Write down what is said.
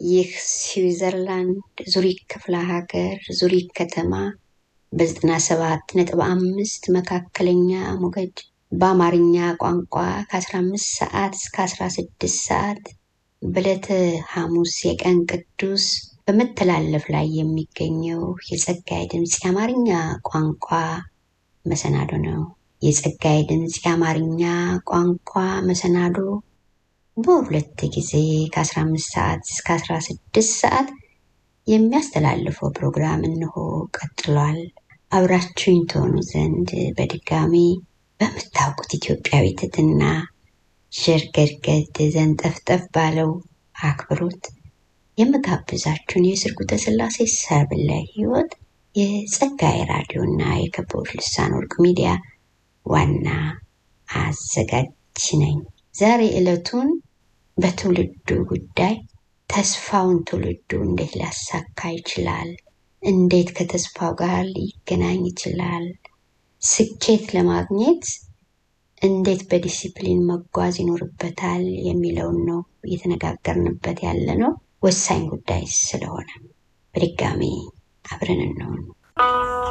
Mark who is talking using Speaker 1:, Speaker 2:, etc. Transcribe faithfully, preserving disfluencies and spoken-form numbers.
Speaker 1: ይህ ስዊዘርላንድ ዙሪክ ክፍለ ሀገር ዙሪክ ከተማ በ97.5 መካከለኛ ሞገድ በአማርኛ ቋንቋ ከ15 ሰዓት እስከ 16 ሰዓት በዕለተ ሐሙስ የቀን ቅዱስ በመተላለፍ ላይ የሚገኘው የጸጋይ ድምጽ የአማርኛ ቋንቋ መሰናዶ ነው። የጸጋይ ድምጽ የአማርኛ ቋንቋ መሰናዶ በሁለት ጊዜ ከ15 ሰዓት እስከ 16 ሰዓት የሚያስተላልፈው ፕሮግራም እንሆ ቀጥሏል። አብራችሁኝ ትሆኑ ዘንድ በድጋሚ በመታወቁት ኢትዮጵያዊ ትትና ሸርገርገድ ዘንጠፍጠፍ ባለው አክብሮት የምጋብዛችሁን የስርጉተ ስላሴ ሰብለ ህይወት የጸጋይ ራዲዮና የከበሮት ልሳን ወርቅ ሚዲያ ዋና አዘጋጅ ነኝ። ዛሬ ዕለቱን በትውልዱ ጉዳይ ተስፋውን ትውልዱ እንዴት ሊያሳካ ይችላል፣ እንዴት ከተስፋው ጋር ሊገናኝ ይችላል፣ ስኬት ለማግኘት እንዴት በዲሲፕሊን መጓዝ ይኖርበታል የሚለውን ነው እየተነጋገርንበት ያለነው። ወሳኝ ጉዳይ ስለሆነ በድጋሚ አብረን እንሆን።